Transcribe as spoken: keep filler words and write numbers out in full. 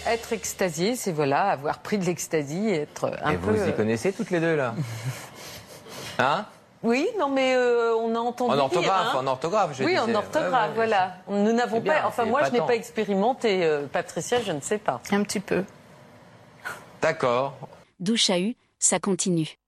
être extasié, c'est voilà, avoir pris de l'ecstasy et être un et peu... vous y connaissez toutes les deux, là? Hein? Oui, non, mais euh, on a entendu En orthographe, dire, hein. en orthographe, je Oui, disais. en orthographe, Ouais, ouais, voilà. Nous n'avons bien, pas... Enfin, c'est moi, je n'ai épatant. pas expérimenté. Euh, Patricia, je ne sais pas. Un petit peu. D'accord. Douche à U, ça continue.